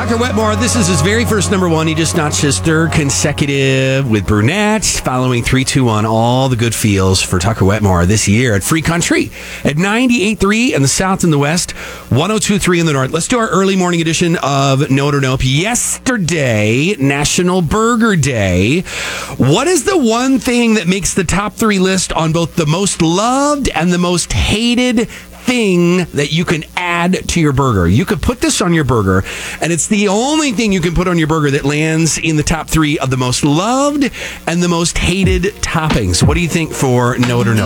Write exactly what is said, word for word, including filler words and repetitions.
Tucker Wetmore. This is his very first number one. He just notched his third consecutive with Brunette, following three two on all the good feels for Tucker Wetmore this year at Free Country at ninety-eight point three in the south and the west, one oh two point three in the north. Let's do our early morning edition of Note or Nope. Yesterday, National Burger Day. What is the one thing that makes the top three list on both the most loved and the most hated thing that you can add to your burger? You could put this on your burger, and it's the only thing you can put on your burger that lands in the top three of the most loved and the most hated toppings. What do you think for Note or Nope?